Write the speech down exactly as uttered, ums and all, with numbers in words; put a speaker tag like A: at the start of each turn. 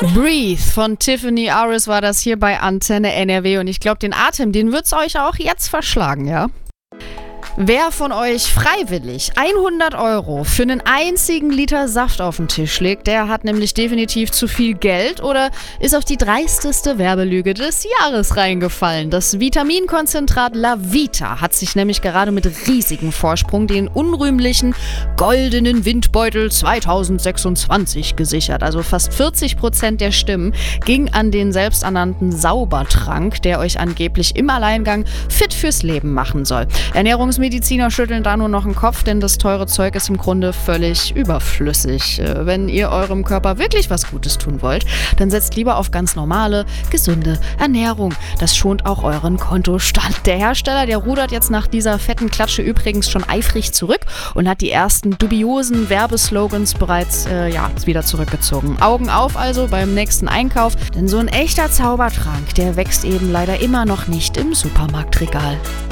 A: Breathe von Tiffany Aris war das hier bei Antenne N R W und ich glaube, den Atem, den wird's euch auch jetzt verschlagen, ja? Wer von euch freiwillig hundert Euro für einen einzigen Liter Saft auf den Tisch legt, der hat nämlich definitiv zu viel Geld oder ist auf die dreisteste Werbelüge des Jahres reingefallen. Das Vitaminkonzentrat Lavita hat sich nämlich gerade mit riesigem Vorsprung den unrühmlichen goldenen Windbeutel zweitausendsechsundzwanzig gesichert. Also fast vierzig Prozent der Stimmen ging an den selbsternannten Saubertrank, der euch angeblich im Alleingang fit fürs Leben machen soll. Ernährungsmittel Mediziner schütteln da nur noch den Kopf, denn das teure Zeug ist im Grunde völlig überflüssig. Wenn ihr eurem Körper wirklich was Gutes tun wollt, dann setzt lieber auf ganz normale, gesunde Ernährung. Das schont auch euren Kontostand. Der Hersteller, der rudert jetzt nach dieser fetten Klatsche übrigens schon eifrig zurück und hat die ersten dubiosen Werbeslogans bereits äh, ja, wieder zurückgezogen. Augen auf also beim nächsten Einkauf, denn so ein echter Zaubertrank, der wächst eben leider immer noch nicht im Supermarktregal.